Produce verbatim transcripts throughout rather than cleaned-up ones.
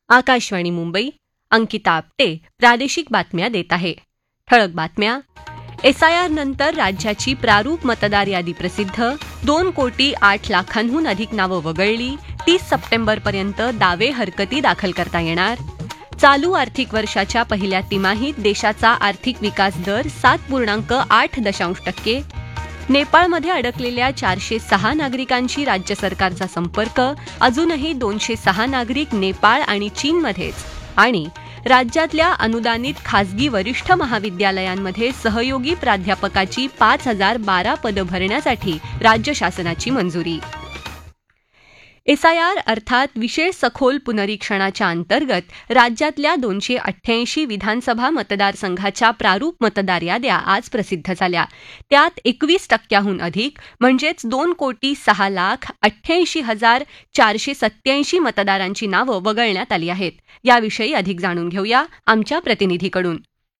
आकाशवाणी मुंबई, अंकिता आपटे प्रादेशिक बातम्या देत आहे. ठळक बातम्या. एसआयआर नंतर राज्याची प्रारूप मतदार यादी प्रसिद्ध. दोन कोटी आठ लाखांहून अधिक नावं वगळली. तीस सप्टेंबरपर्यंत दावे हरकती दाखल करता येणार. चालू आर्थिक वर्षाच्या पहिल्या तिमाहीत देशाचा आर्थिक विकास दर सात पूर्णांक आठ दशांश टक्के. नेपाळमध्ये अडकलेल्या चारशे सहा नागरिकांची राज्य सरकारचा संपर्क. अजूनही दोनशे सहा नागरिक नेपाळ आणि चीनमध्येच. आणि राज्यातल्या अनुदानित खासगी वरिष्ठ महाविद्यालयांमध्ये सहयोगी प्राध्यापकाची पाच हजार बारा पदं भरण्यासाठी राज्य शासनाची मंजुरी. एसआयआर अर्थात विशेष सखोल पुनरीक्षणाच्या अंतर्गत राज्यातल्या दोनशे अठ्ठ्याऐंशी विधानसभा मतदारसंघाच्या प्रारूप मतदार याद्या आज प्रसिद्ध झाल्या. त्यात एकवीस टक्क्याहून अधिक म्हणजेच दोन कोटी सहा लाख अठ्ठ्याऐंशी हजार चारशे सत्याऐंशी मतदारांची नावं वगळण्यात आली आहेत. याविषयी अधिक जाणून घेऊया आमच्या प्रतिनिधीकडून.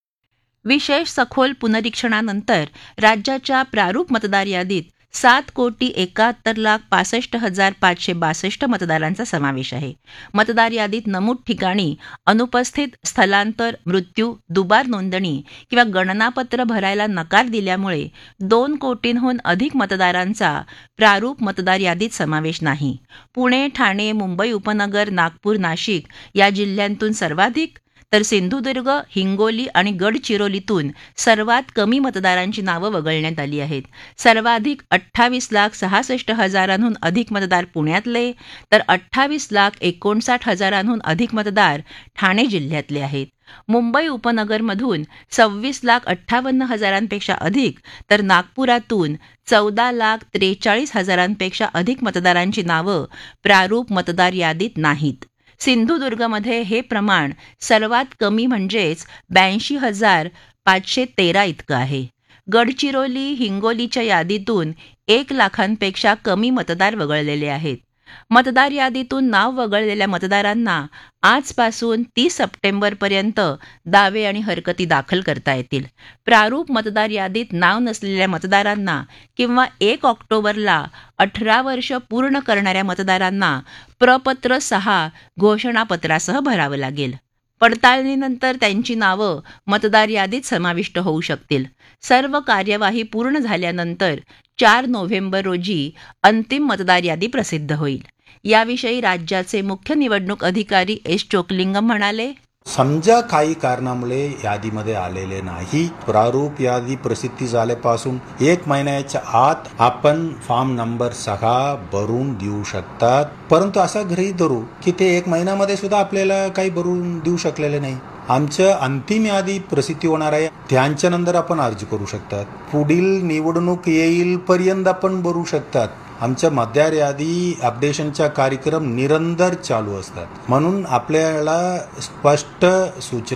विशेष सखोल पुनरीक्षणानंतर राज्याच्या प्रारूप मतदार यादीत सात कोटी एकाहत्तर लाख पासष्ट हजार पाचशे बासष्ट मतदारांचा समावेश आहे. मतदार यादीत नमूद ठिकाणी अनुपस्थित, स्थलांतर, मृत्यू, दुबार नोंदणी किंवा गणनापत्र भरायला नकार दिल्यामुळे दोन कोटींहून अधिक मतदारांचा प्रारूप मतदार यादीत समावेश नाही. पुणे, ठाणे, मुंबई उपनगर, नागपूर, नाशिक या जिल्ह्यांतून सर्वाधिक, तर सिंधुदुर्ग, हिंगोली आणि गडचिरोलीतून सर्वात कमी मतदारांची नावं वगळण्यात आली आहेत. सर्वाधिक अठ्ठावीस लाख सहासष्ट हजारांहून अधिक मतदार पुण्यातले, तर अठ्ठावीस लाख एकोणसाठ हजारांहून अधिक मतदार ठाणे जिल्ह्यातले आहेत. मुंबई उपनगरमधून सव्वीस लाख अठ्ठावन्न हजारांपेक्षा अधिक, तर नागपुरातून चौदा लाख त्रेचाळीस हजारांपेक्षा अधिक मतदारांची नावं प्रारूप मतदार यादीत नाहीत. सिंधुदुर्गमध्ये हे प्रमाण सर्वात कमी म्हणजेच ब्याऐंशी हजार पाचशे तेरा इतकं आहे. गडचिरोली, हिंगोलीच्या यादीतून एक लाखांपेक्षा कमी मतदार वगळलेले आहेत. मतदार यादीतून नाव वगळलेल्या मतदारांना आजपासून तीस सप्टेंबरपर्यंत दावे आणि हरकती दाखल करता येतील. प्रारूप मतदार यादीत नाव नसलेल्या मतदारांना किंवा एक ऑक्टोबरला अठरा वर्ष पूर्ण करणाऱ्या मतदारांना प्रपत्र सहा घोषणापत्रासह भरावं लागेल. पडताळणीनंतर त्यांची नावं मतदार यादीत समाविष्ट होऊ शकतील. सर्व कार्यवाही पूर्ण झाल्यानंतर चार नोव्हेंबर रोजी अंतिम मतदार यादी प्रसिद्ध होईल. याविषयी राज्याचे मुख्य निवडणूक अधिकारी एस चोकलिंगम म्हणाले, समजा काही कारणामुळे यादीमध्ये आलेले नाही, प्रारूप यादी प्रसिद्धी झाल्यापासून एक महिन्याच्या आत आपण फॉर्म नंबर सहा भरून देऊ शकतात. परंतु असं गृहीत धरू की ते एक महिन्यामध्ये सुद्धा आपल्याला काही भरून देऊ शकलेले नाही. आमचं अंतिम यादी प्रसिद्धी होणार आहे, त्यांच्या नंतर आपण अर्ज करू शकतात. पुढील निवडणूक येईल पर्यंत आपण भरू शकतात. आमच्या मतदार यादी अपडेशनचा कार्यक्रम निरंतर चालू असतात. म्हणून आपल्याला स्पष्ट सूचना